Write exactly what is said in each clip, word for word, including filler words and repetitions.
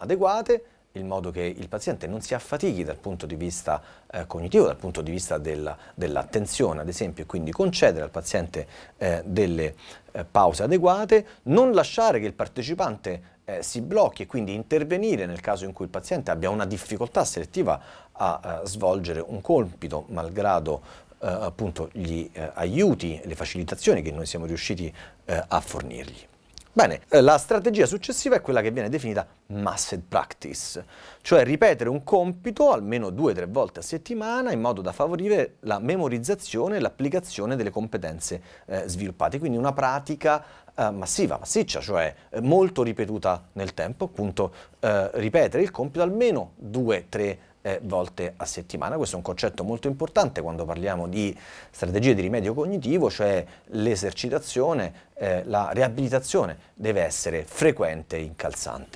adeguate, in modo che il paziente non si affatichi dal punto di vista eh, cognitivo, dal punto di vista della, dell'attenzione, ad esempio, e quindi concedere al paziente eh, delle eh, pause adeguate, non lasciare che il partecipante eh, si blocchi e quindi intervenire nel caso in cui il paziente abbia una difficoltà selettiva a, a svolgere un compito, malgrado eh, appunto gli eh, aiuti e le facilitazioni che noi siamo riusciti eh, a fornirgli. Bene, la strategia successiva è quella che viene definita massed practice, cioè ripetere un compito almeno due o tre volte a settimana in modo da favorire la memorizzazione e l'applicazione delle competenze eh, sviluppate, quindi una pratica eh, massiva, massiccia, cioè eh, molto ripetuta nel tempo, appunto eh, ripetere il compito almeno due o tre Eh, volte a settimana. Questo è un concetto molto importante quando parliamo di strategie di rimedio cognitivo, cioè l'esercitazione, eh, la riabilitazione deve essere frequente e incalzante.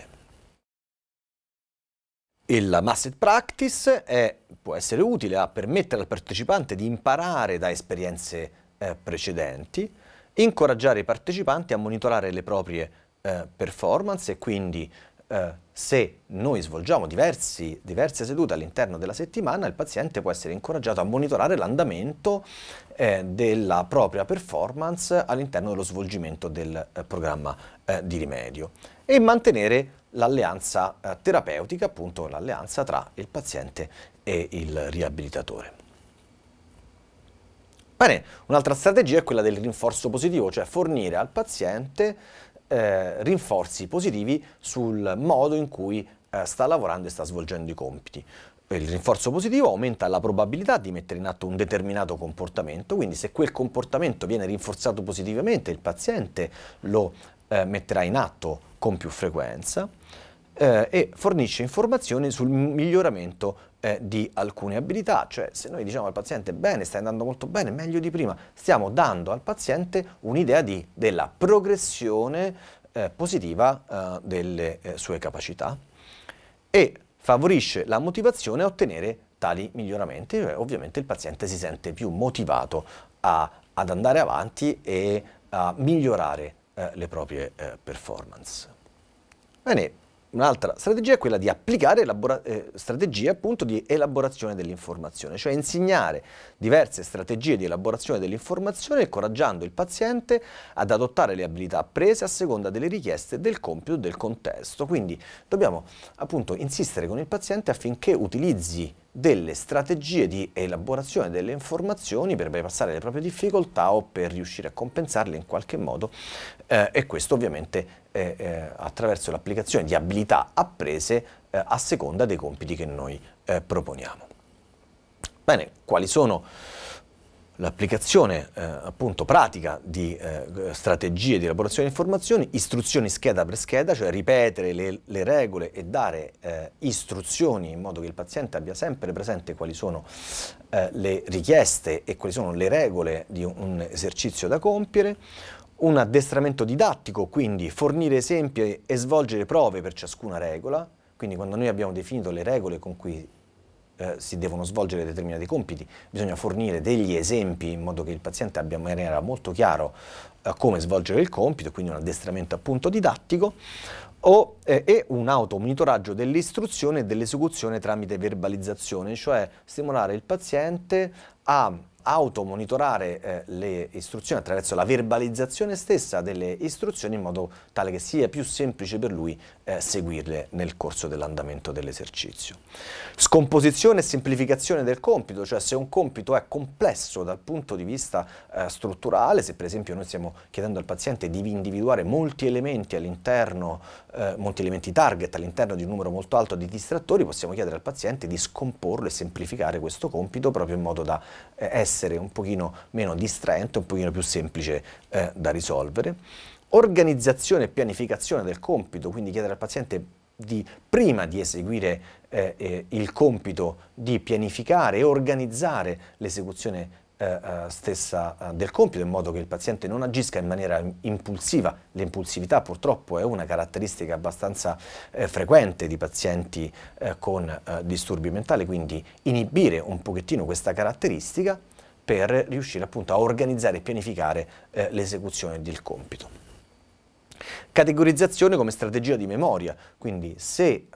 Il massed practice è, può essere utile a permettere al partecipante di imparare da esperienze eh, precedenti, incoraggiare i partecipanti a monitorare le proprie eh, performance e quindi Uh, se noi svolgiamo diversi, diverse sedute all'interno della settimana, il paziente può essere incoraggiato a monitorare l'andamento eh, della propria performance all'interno dello svolgimento del eh, programma eh, di rimedio e mantenere l'alleanza eh, terapeutica, appunto l'alleanza tra il paziente e il riabilitatore. Bene, un'altra strategia è quella del rinforzo positivo, cioè fornire al paziente Eh, rinforzi positivi sul modo in cui eh, sta lavorando e sta svolgendo i compiti. Il rinforzo positivo aumenta la probabilità di mettere in atto un determinato comportamento, quindi se quel comportamento viene rinforzato positivamente, il paziente lo eh, metterà in atto con più frequenza eh, e fornisce informazioni sul miglioramento eh, di alcune abilità, cioè se noi diciamo al paziente bene, stai andando molto bene, meglio di prima, stiamo dando al paziente un'idea di, della progressione eh, positiva eh, delle eh, sue capacità e favorisce la motivazione a ottenere tali miglioramenti. E ovviamente il paziente si sente più motivato a, ad andare avanti e a migliorare eh, le proprie eh, performance. Bene. Un'altra strategia è quella di applicare eh, strategie appunto di elaborazione dell'informazione, cioè insegnare diverse strategie di elaborazione dell'informazione incoraggiando il paziente ad adottare le abilità apprese a seconda delle richieste del compito e del contesto. Quindi dobbiamo appunto insistere con il paziente affinché utilizzi delle strategie di elaborazione delle informazioni per bypassare le proprie difficoltà o per riuscire a compensarle in qualche modo eh, e questo ovviamente eh, eh, attraverso l'applicazione di abilità apprese eh, a seconda dei compiti che noi eh, proponiamo. Bene, quali sono l'applicazione eh, appunto pratica di eh, strategie di elaborazione di informazioni, istruzioni scheda per scheda, cioè ripetere le, le regole e dare eh, istruzioni in modo che il paziente abbia sempre presente quali sono eh, le richieste e quali sono le regole di un, un esercizio da compiere, un addestramento didattico, quindi fornire esempi e svolgere prove per ciascuna regola, quindi quando noi abbiamo definito le regole con cui Eh, si devono svolgere determinati compiti, bisogna fornire degli esempi in modo che il paziente abbia in maniera molto chiaro eh, come svolgere il compito, quindi un addestramento appunto didattico, o, eh, e un automonitoraggio dell'istruzione e dell'esecuzione tramite verbalizzazione, cioè stimolare il paziente a automonitorare eh, le istruzioni attraverso la verbalizzazione stessa delle istruzioni in modo tale che sia più semplice per lui eh, seguirle nel corso dell'andamento dell'esercizio. Scomposizione e semplificazione del compito, cioè se un compito è complesso dal punto di vista eh, strutturale, se per esempio noi stiamo chiedendo al paziente di individuare molti elementi all'interno, eh, molti elementi target all'interno di un numero molto alto di distrattori, possiamo chiedere al paziente di scomporlo e semplificare questo compito proprio in modo da eh, essere essere un pochino meno distraente, un pochino più semplice eh, da risolvere. Organizzazione e pianificazione del compito, quindi chiedere al paziente di, prima di eseguire eh, eh, il compito, di pianificare e organizzare l'esecuzione eh, eh, stessa eh, del compito, in modo che il paziente non agisca in maniera impulsiva. L'impulsività purtroppo è una caratteristica abbastanza eh, frequente di pazienti eh, con eh, disturbi mentali, quindi inibire un pochettino questa caratteristica per riuscire appunto a organizzare e pianificare eh, l'esecuzione del compito. Categorizzazione come strategia di memoria, quindi se